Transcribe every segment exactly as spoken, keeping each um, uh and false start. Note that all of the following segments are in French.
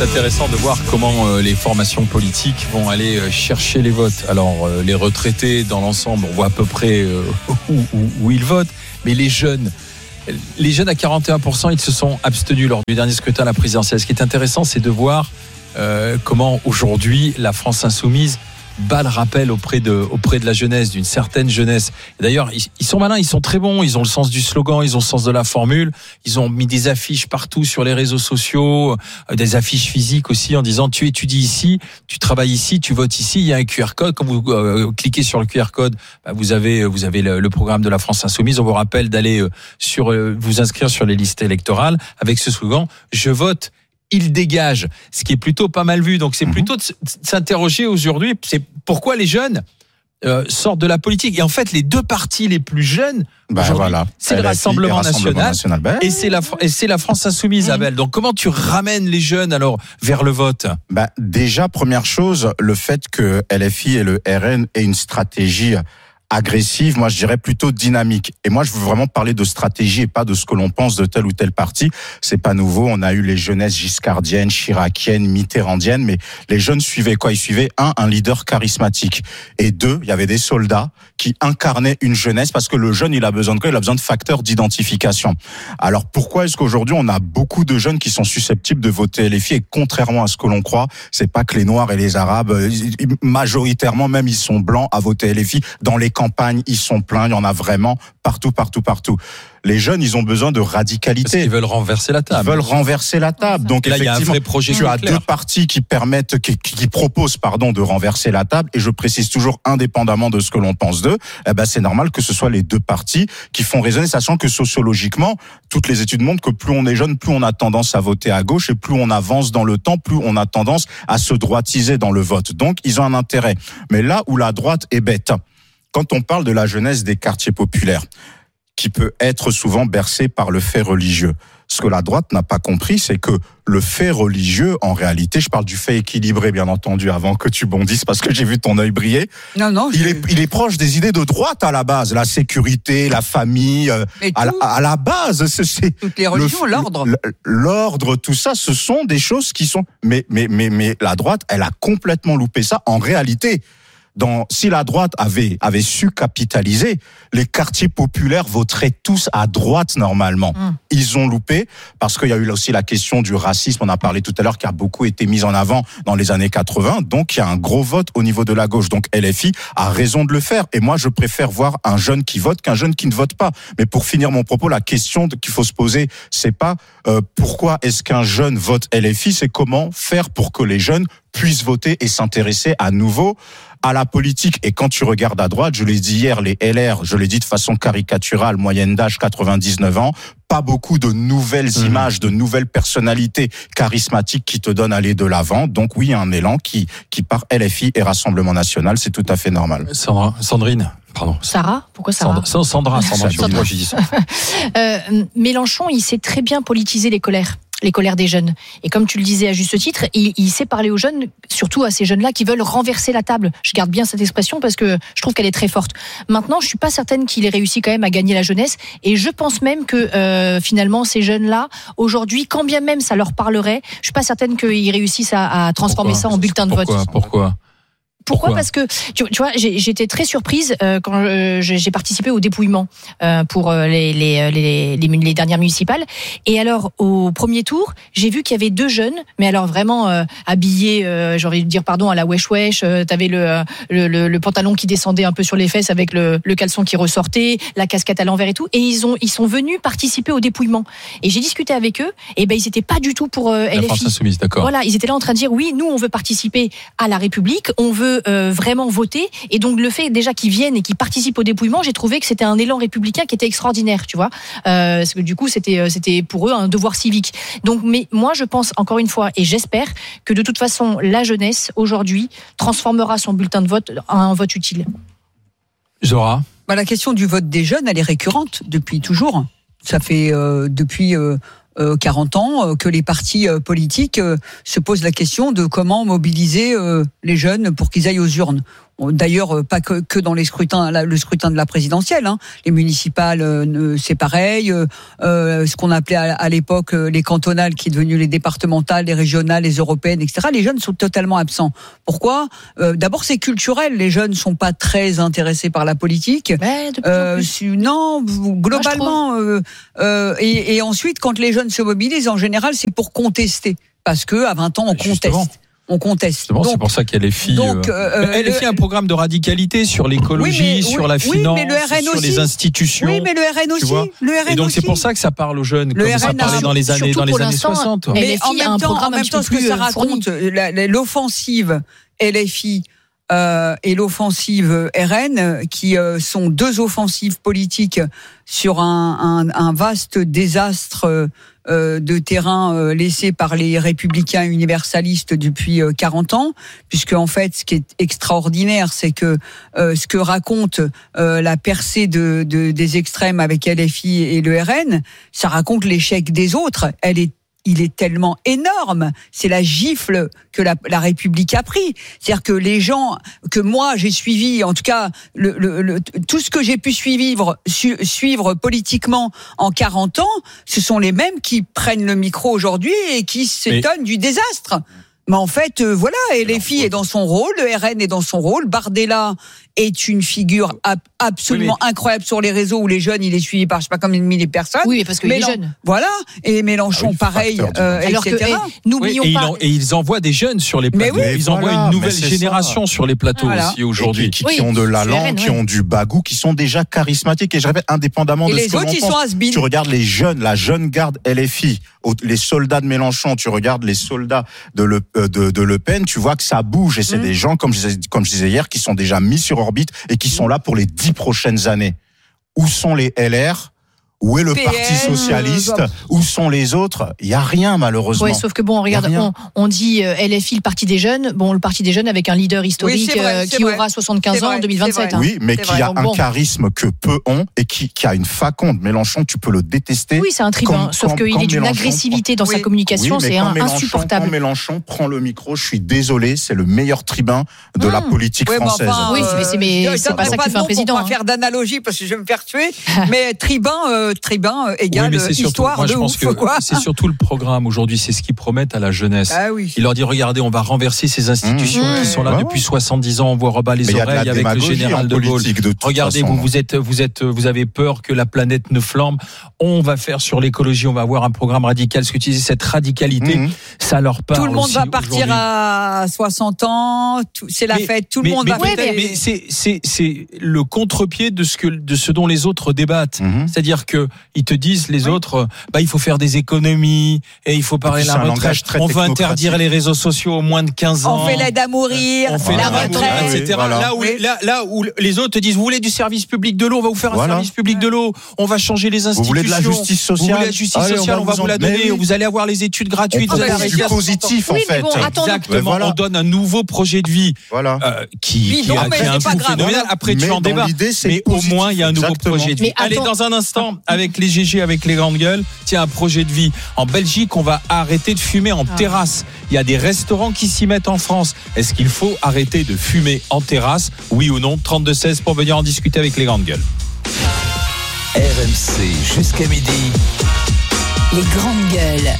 C'est intéressant de voir comment euh, les formations politiques vont aller euh, chercher les votes. Alors, euh, les retraités, dans l'ensemble, on voit à peu près euh, où, où, où ils votent. Mais les jeunes, les jeunes à quarante et un pour cent, ils se sont abstenus lors du dernier scrutin à la présidentielle. Ce qui est intéressant, c'est de voir euh, comment aujourd'hui la France insoumise bat le rappel auprès de, auprès de la jeunesse, d'une certaine jeunesse. Et d'ailleurs, ils, ils sont malins, ils sont très bons, ils ont le sens du slogan, ils ont le sens de la formule, ils ont mis des affiches partout sur les réseaux sociaux, euh, des affiches physiques aussi en disant tu étudies ici, tu travailles ici, tu votes ici, il y a un Q R code, quand vous euh, cliquez sur le Q R code, bah, vous avez, vous avez le, le programme de la France insoumise, on vous rappelle d'aller euh, sur, euh, vous inscrire sur les listes électorales avec ce slogan, je vote. Il dégage, ce qui est plutôt pas mal vu. Donc c'est mmh. plutôt de s'interroger aujourd'hui, c'est pourquoi les jeunes euh, sortent de la politique. Et en fait, les deux partis les plus jeunes, bah, voilà. c'est le Rassemblement, Rassemblement National, National. Ben, et, c'est la, et c'est la France Insoumise, mmh. Abel. Donc comment tu ramènes les jeunes alors vers le vote ? bah, Déjà, première chose, le fait que L F I et le R N aient une stratégie agressive, moi je dirais plutôt dynamique. Et moi je veux vraiment parler de stratégie et pas de ce que l'on pense de tel ou tel parti. C'est pas nouveau, on a eu les jeunesses giscardiennes, chiraciennes, mitterrandiennes, mais les jeunes suivaient quoi ? Ils suivaient un, un leader charismatique. Et deux, il y avait des soldats qui incarnaient une jeunesse parce que le jeune il a besoin de quoi ? Il a besoin de facteurs d'identification. Alors pourquoi est-ce qu'aujourd'hui on a beaucoup de jeunes qui sont susceptibles de voter L F I et contrairement à ce que l'on croit, c'est pas que les Noirs et les Arabes, majoritairement même ils sont blancs à voter L F I dans les campagnes, ils sont pleins, il y en a vraiment partout, partout, partout. Les jeunes, ils ont besoin de radicalité. Parce qu'ils veulent renverser la table. Ils veulent renverser la table. Donc là, effectivement, il y a un vrai projet tu as clair. deux partis qui permettent, qui, qui proposent, pardon, de renverser la table. Et je précise toujours, indépendamment de ce que l'on pense d'eux, eh ben c'est normal que ce soit les deux partis qui font résonner, sachant que sociologiquement, toutes les études montrent que plus on est jeune, plus on a tendance à voter à gauche, et plus on avance dans le temps, plus on a tendance à se droitiser dans le vote. Donc ils ont un intérêt. Mais là où la droite est bête, quand on parle de la jeunesse des quartiers populaires, qui peut être souvent bercée par le fait religieux, ce que la droite n'a pas compris, c'est que le fait religieux, en réalité, je parle du fait équilibré, bien entendu, avant que tu bondisses, parce que j'ai vu ton œil briller. Non, non. Il est, il est proche des idées de droite à la base, la sécurité, la famille, à la, à la base, c'est, c'est toutes les religions, le, l'ordre, l'ordre, tout ça, ce sont des choses qui sont. Mais, mais, mais, mais la droite, elle a complètement loupé ça. En réalité. Dans, si la droite avait, avait su capitaliser, les quartiers populaires voteraient tous à droite normalement. Mmh. Ils ont loupé parce qu'il y a eu aussi la question du racisme, on a parlé tout à l'heure, qui a beaucoup été mise en avant dans les années quatre-vingts. Donc il y a un gros vote au niveau de la gauche. Donc L F I a raison de le faire. Et moi je préfère voir un jeune qui vote qu'un jeune qui ne vote pas. Mais pour finir mon propos, la question qu'il faut se poser, c'est pas euh, pourquoi est-ce qu'un jeune vote L F I, c'est comment faire pour que les jeunes puissent voter et s'intéresser à nouveau à la politique. Et quand tu regardes à droite, je l'ai dit hier, les L R, je l'ai dit de façon caricaturale, moyenne d'âge quatre-vingt-dix-neuf ans, pas beaucoup de nouvelles mmh. images, de nouvelles personnalités charismatiques qui te donnent à aller de l'avant. Donc oui, un élan qui, qui part L F I et Rassemblement National, c'est tout à fait normal. Sandra, Sandrine. Pardon. Sarah, pourquoi Sarah ? Sandra, Sandra, Sandra, Sandra. Moi, j'ai dit ça. euh, Mélenchon, il sait très bien politiser les colères. les colères des jeunes. Et comme tu le disais à juste titre, il, il sait parler aux jeunes, surtout à ces jeunes-là qui veulent renverser la table. Je garde bien cette expression parce que je trouve qu'elle est très forte. Maintenant, je suis pas certaine qu'il ait réussi quand même à gagner la jeunesse. Et je pense même que euh, finalement, ces jeunes-là, aujourd'hui, quand bien même ça leur parlerait, je suis pas certaine qu'ils réussissent à, à transformer Pourquoi ? ça en bulletin de Pourquoi ? vote. Pourquoi ? Pourquoi ? Pourquoi ? Parce que tu, tu vois, j'ai, j'étais très surprise euh, quand euh, j'ai participé au dépouillement euh, pour euh, les, les, les, les, les dernières municipales. Et alors, au premier tour, j'ai vu qu'il y avait deux jeunes, mais alors vraiment euh, habillés, euh, j'ai envie de dire pardon, à la wesh wesh. Euh, t'avais le, le, le, le pantalon qui descendait un peu sur les fesses avec le, le caleçon qui ressortait, la casquette à l'envers et tout. Et ils ont, ils sont venus participer au dépouillement. Et j'ai discuté avec eux. Et ben, ils étaient pas du tout pour euh, L F I. La France Insoumise, d'accord. Voilà, ils étaient là en train de dire oui, nous on veut participer à la République, on veut Euh, vraiment voter, et donc le fait déjà qu'ils viennent et qu'ils participent au dépouillement, j'ai trouvé que c'était un élan républicain qui était extraordinaire, tu vois, euh, parce que du coup c'était c'était pour eux un devoir civique. Donc, mais moi je pense encore une fois et j'espère que de toute façon la jeunesse aujourd'hui transformera son bulletin de vote en un vote utile. Zora. Bah, la question du vote des jeunes, elle est récurrente depuis toujours. Ça fait euh, depuis euh, Euh, quarante ans euh, que les partis euh, politiques euh, se posent la question de comment mobiliser euh, les jeunes pour qu'ils aillent aux urnes. D'ailleurs, pas que, que dans les scrutins, le scrutin de la présidentielle. Hein. Les municipales, euh, c'est pareil. Euh, ce qu'on appelait à, à l'époque les cantonales, qui est devenu les départementales, les régionales, les européennes, et cetera. Les jeunes sont totalement absents. Pourquoi ? euh, D'abord, c'est culturel. Les jeunes sont pas très intéressés par la politique. Ouais, de plus en euh, plus. non, globalement. Euh, euh, et, et ensuite, quand les jeunes se mobilisent, en général, c'est pour contester. Parce que à vingt ans, on Justement. conteste. On conteste. Justement, Donc, c'est pour ça qu'elle est fille. donc, euh, elle est le- fait un programme de radicalité sur l'écologie, Oui, mais- sur oui, la oui, finance, mais le R N sur aussi. les institutions. Oui, mais le R N tu aussi. vois. Le R N Et donc aussi. c'est pour ça que ça parle aux jeunes, Le comme ça R N a- parlait dans les années, surtout dans les pour années l'instant, soixante. elle- Mais L F I en a même un temps, en programme un même petit temps, peu ce que plus, ça euh, fourni. raconte, la- la- l'offensive L F I euh, et l'offensive R N, euh, qui euh, sont deux offensives politiques sur un, un, un vaste désastre euh, euh, de terrain euh, laissé par les républicains universalistes depuis euh, quarante ans, puisque en fait, ce qui est extraordinaire, c'est que euh, ce que raconte euh, la percée de, de, des extrêmes avec L F I et le R N, ça raconte l'échec des autres. Elle est Il est tellement énorme, c'est la gifle que la, la République a pris. C'est-à-dire que les gens que moi j'ai suivis, en tout cas le, le, le, tout ce que j'ai pu suivre, su, suivre politiquement en quarante ans, ce sont les mêmes qui prennent le micro aujourd'hui et qui s'étonnent du désastre. Mais en fait, euh, voilà, L F I est dans son rôle, le R N est dans son rôle, Bardella est une figure ab- absolument Oui, mais... incroyable sur les réseaux où les jeunes, il est suivi par je sais pas combien de milliers de personnes. Oui, mais parce qu'il est Mélen- jeune. Voilà, et Mélenchon Ah oui, pareil, facteur du- euh, Alors que, et cetera. eh, n'oublions Oui, et, pas. ils en- et ils envoient des jeunes sur les Mais plateaux. oui. Ils envoient Voilà, une mais nouvelle c'est génération sur les plateaux Voilà. aussi Et aujourd'hui. qui, qui, Oui, qui ont de c'est l'allant, R N, qui oui. ont du bagou, qui sont déjà charismatiques. Et je répète, indépendamment Et de ce les que autres, l'on ils pense, sont has-been. tu regardes les jeunes, la jeune garde L F I, au- les soldats de Mélenchon, tu regardes les soldats de Le, euh, de, de Le Pen, tu vois que ça bouge. Et c'est Mmh. des gens, comme je, disais- comme je disais hier, qui sont déjà mis sur orbite et qui sont là pour les dix prochaines années. Où sont les L R ? Où est le P N, Parti socialiste? euh, Où sont les autres? Il y a rien, malheureusement. Ouais, sauf que bon, regarde, Y a on, rien. on dit euh, L F I, le parti des jeunes. Bon, le parti des jeunes avec un leader historique c'est vrai, euh, c'est qui vrai. aura soixante-quinze C'est ans vrai, en deux mille vingt-sept. c'est vrai. hein. Oui, mais C'est qui vrai. a Donc un bon. charisme que peu ont et qui, qui a une faconde. Mélenchon, tu peux le détester. Oui, c'est un tribun, Comme- sauf comme- qu'il comme est d'une Mélenchon agressivité dans Oui. sa communication, Oui, mais c'est quand un- Mélenchon- insupportable. Quand Mélenchon prend le micro, je suis désolé, c'est le meilleur tribun de Mmh. la politique Ouais, mais française. enfin, Oui, euh, mais c'est- mais je c'est donnerai pas ça qui de fait un nom pour président, pas hein. faire d'analogie parce que je vais me faire tuer. Mais tribun, euh, tribun euh, Oui, égale mais c'est surtout, histoire moi, de je pense ouf, que quoi. c'est surtout le programme aujourd'hui, c'est ce qu'ils promettent à la jeunesse. Ah oui. Il leur dit, regardez, on va renverser ces institutions Mmh. qui sont là Ouais. depuis soixante-dix ans, on voit rebat les Mais il y a de la oreilles avec le démagogie général en de Gaulle. politique, de toute Regardez, façon. vous, vous êtes, vous êtes, vous avez peur que la planète ne flambe. On va faire sur l'écologie, on va avoir un programme radical. Ce que tu disais, cette radicalité, Mhm. ça leur parle. Tout le monde aussi va partir aujourd'hui. à soixante ans, tout- c'est la Mais- fête, tout mais, le monde mais, va mais- fêter. mais c'est, c'est, c'est le contre-pied de ce que, de ce dont les autres débattent. Mhm. C'est-à-dire que ils te disent les autres, bah il faut faire des économies et il faut parler Et de puis la c'est un retraite. langage très On veut technocratique. interdire les réseaux sociaux aux moins de quinze ans. On fait l'aide à mourir, On fait la la retraite. retraite, et cetera. Voilà. Là, où, Oui. là, là où les autres te disent, vous voulez du service public de l'eau, on va vous faire un Voilà. service public de l'eau, on va changer les institutions. Vous voulez de la justice sociale? Vous voulez la justice Allez, sociale, on va vous la en- donner, Mais oui. vous allez avoir les études gratuites. On vous allez propose arrêter du à positif, en Oui, mais fait. bon, attends, Exactement, Ouais, voilà. on donne un nouveau projet de vie Voilà. euh, qui, Oui, qui non, a, mais qui a c'est un pas coût grave. phénoménal. Après, Mais tu en dans débat. l'idée, c'est Mais au positif, moins, il y a un nouveau exactement. projet de vie. Mais Allez, attends. dans un instant, avec les G G, avec les grandes gueules, tiens, un projet de vie. En Belgique, on va arrêter de fumer en Ah. terrasse. Il y a des restaurants qui s'y mettent en France. Est-ce qu'il faut arrêter de fumer en terrasse? Oui ou non? trente-deux seize pour venir en discuter avec les grandes gueules. R M C jusqu'à midi. Les grandes gueules.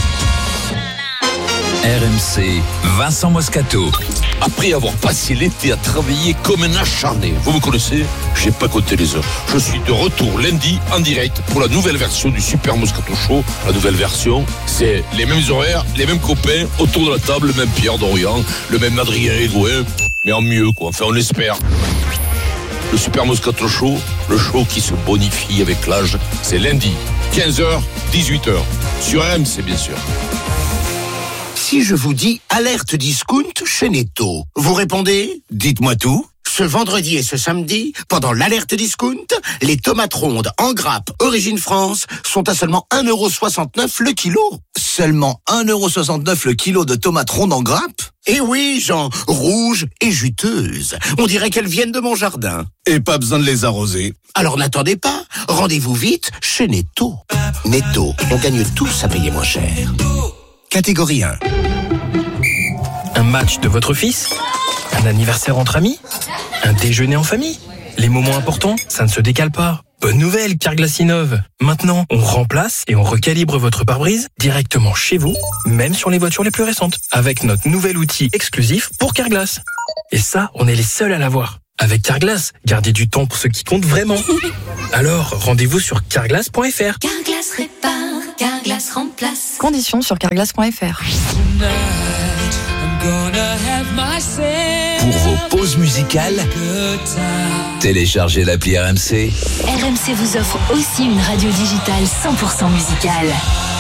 R M C, Vincent Moscato. Après avoir passé l'été à travailler comme un acharné, vous me connaissez, j'ai pas compté les heures. Je suis de retour lundi en direct pour la nouvelle version du Super Moscato Show. La nouvelle version, c'est les mêmes horaires, les mêmes copains, autour de la table, le même Pierre Dorian, le même Adrien Egoin, mais en mieux quoi, enfin on l'espère. Le Super Moscato Show, le show qui se bonifie avec l'âge, c'est lundi, quinze heures, dix-huit heures, sur R M C bien sûr. Si je vous dis alerte discount chez Netto, vous répondez? Dites-moi tout. Ce vendredi et ce samedi, pendant l'alerte discount, les tomates rondes en grappe Origine France sont à seulement un euro soixante-neuf le kilo. Seulement un euro soixante-neuf le kilo de tomates rondes en grappe? Et oui, Jean, rouges et juteuses. On dirait qu'elles viennent de mon jardin. Et pas besoin de les arroser. Alors n'attendez pas, rendez-vous vite chez Netto. Netto, on gagne tous à payer moins cher. Catégorie un. Un match de votre fils? Un anniversaire entre amis? Un déjeuner en famille? Les moments importants, ça ne se décale pas. Bonne nouvelle, Carglass innove. Maintenant, on remplace et on recalibre votre pare-brise directement chez vous, même sur les voitures les plus récentes, avec notre nouvel outil exclusif pour Carglass. Et ça, on est les seuls à l'avoir. Avec Carglass, gardez du temps pour ce qui compte vraiment. Alors, rendez-vous sur carglass point f r. Carglass répare, Carglass remplace. Conditions sur carglass point f r. Pour vos pauses musicales, téléchargez l'appli R M C. R M C vous offre aussi une radio digitale cent pour cent musicale.